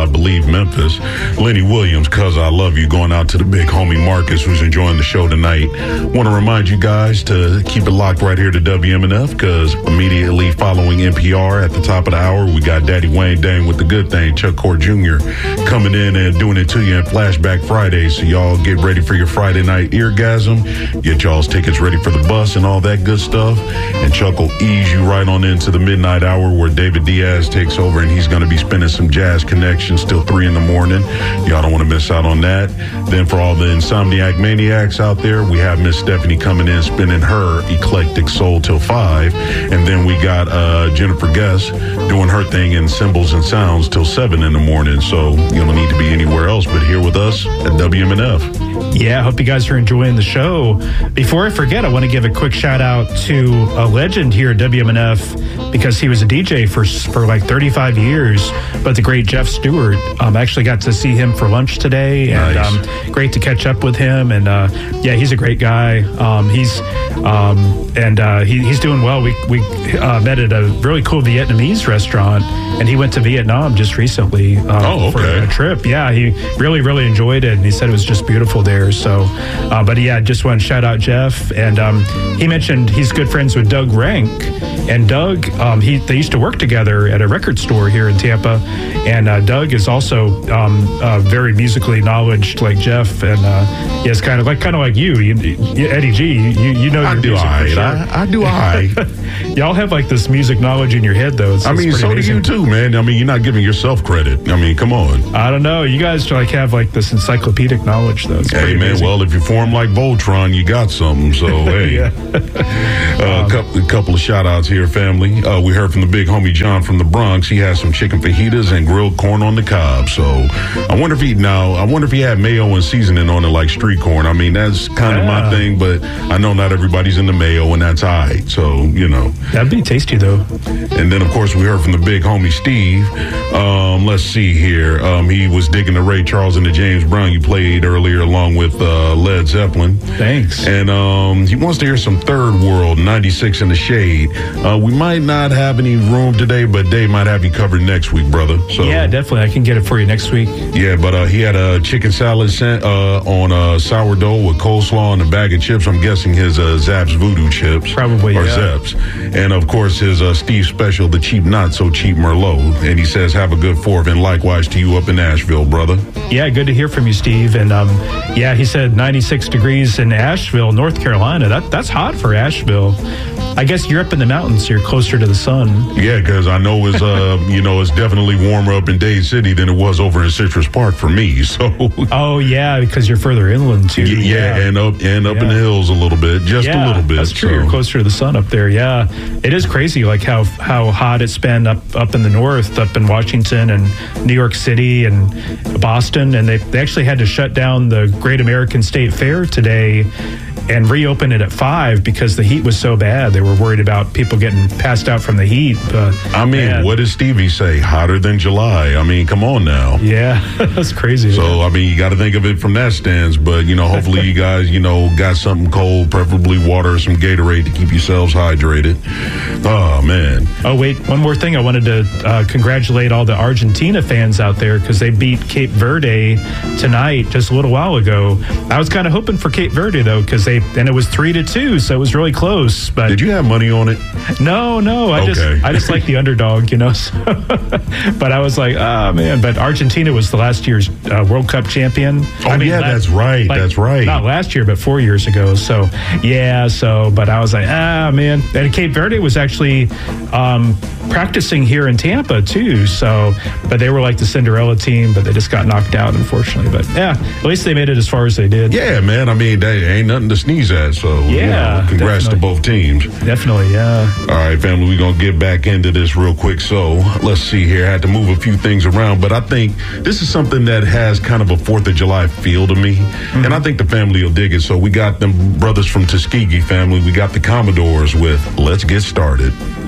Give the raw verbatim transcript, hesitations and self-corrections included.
I believe, Memphis. Lenny Williams, Cuz I Love You, going out to the big homie Marcus, who's enjoying the show tonight. Want to remind you guys to keep it locked right here to W M N F, because immediately following N P R at the top of the hour, we got Daddy Wayne Dang with the good thing, Chuck Cord Junior coming in and doing it to you in Flashback Friday. So y'all get ready for your Friday night eargasm. Get y'all's tickets ready for the bus and all that good stuff. And Chuck will ease you right on into the midnight hour where David Diaz takes over, and he's going to be spinning some jazz connections till three in the morning. Y'all don't want to miss out on that. Then for all the Insomniac Maniacs out there, we have Miss Stephanie coming in, spinning her eclectic soul till five. And then we got uh, Jennifer Guest doing her thing in Symbols and Sounds till seven in the morning. So you don't need to be anywhere else but here with us at W M N F. Yeah, I hope you guys are enjoying the show. Before I forget, I want to give a quick shout out to a legend here at W M N F, because he was a D J for for like thirty-five years, but the great Jeff Stewart. Um, I actually got to see him for lunch today, and nice. um, great to catch up with him. And uh, yeah, he's a great guy. Um, he's um, and uh, he, he's doing well. We we uh, met at a really cool Vietnamese restaurant, and he went to Vietnam just recently uh, oh, okay. for a trip. Yeah, he really really enjoyed it, and he said it was just beautiful there. So, uh, but yeah, just want to shout out Jeff. And um, he mentioned he's good friends with Doug Rank. And Doug, um, he they used to work together at a record store here in Tampa. And uh, Doug is also um, uh, very musically knowledgeable, like Jeff. And uh, he is kind of like kind of like you, you, you Eddie G. You you know I your do music all for right. sure. I, I do all right. Y'all have like this music knowledge in your head, though. It's, I mean, it's so amazing. do you too, man. I mean, you're not giving yourself credit. I mean, come on. I don't know. You guys like have like this encyclopedic knowledge, though. It's Hey, man, amazing. well, if you form like Voltron, you got something. So, hey. Yeah. uh, a couple, a couple of shout-outs here, family. Uh, we heard from the big homie John from the Bronx. He has some chicken fajitas and grilled corn on the cob. So, I wonder if he, now, I wonder if he had mayo and seasoning on it like street corn. I mean, that's kind of Yeah. my thing, but I know not everybody's into mayo, and that's all right. So, you know. That'd be tasty, though. And then, of course, we heard from the big homie Steve. Um, let's see here. Um, he was digging the Ray Charles and the James Brown you played earlier along with uh, Led Zeppelin. Thanks. And um, he wants to hear some Third World, ninety-six in the Shade. Uh, we might not have any room today, but Dave might have you covered next week, brother. So Yeah, definitely. I can get it for you next week. Yeah, but uh, he had a chicken salad sent, uh, on uh, sourdough with coleslaw and a bag of chips. I'm guessing his uh, Zapp's Voodoo chips. Probably, Or yeah. Zapp's. And, of course, his uh, Steve Special, the cheap, not so cheap Merlot. And he says, have a good fourth, and likewise to you up in Asheville, brother. Yeah, good to hear from you, Steve. And um, yeah, he said ninety-six degrees in Asheville, North Carolina. That That's hot for Asheville. I guess you're up in the mountains, so you're closer to the sun. Yeah, because I know it's uh, you know, it's definitely warmer up in Dade City than it was over in Citrus Park for me. So Oh, yeah, because you're further inland, too. yeah, and up and up in the Yeah. hills a little bit, just Yeah, a little bit. that's true. So. You're closer to the sun up there. Yeah, it is crazy, like how how hot it's been up up in the north, up in Washington and New York City and Boston, and they they actually had to shut down the Great American State Fair today and reopen it at five because the heat was so bad. They were worried about people getting passed out from the heat. Uh, I mean, man. what does Stevie say? Hotter than July. I mean, come on now. Yeah, that's crazy. So, I mean, you got to think of it from that stance. But, you know, hopefully you guys, you know, got something cold, preferably water or some Gatorade to keep yourselves hydrated. Oh, man. Oh, wait, one more thing. I wanted to uh, congratulate all the Argentina fans out there because they beat Cape Verde tonight just a little while ago. I was kind of hoping for Cape Verde, though, because they, and it was three to two, so it was really close. But Did you have money on it? No, no. I Okay. just I just like the underdog, you know. So, but I was like, oh, man. But Argentina was the last year's uh, World Cup champion. Oh, I mean, yeah, la- that's right. like, That's right. Not last year, but four years ago. So, yeah. So, but I was like, ah, man. And Cape Verde was actually um, practicing here in Tampa, too. So, but they were like the Cinderella team, but they just got knocked out, unfortunately. But, yeah, at least they made it as far as they did. Yeah, man. I mean, that ain't nothing to sneeze at. So, you Yeah, know, congrats definitely. to both teams. Definitely, yeah. All right, family, we're going to get back into this real quick. So let's see here. I had to move a few things around, but I think this is something that has kind of a fourth of July feel to me. Mm-hmm. And I think the family will dig it. So we got them brothers from Tuskegee family. We got the Commodores with Let's Get Started.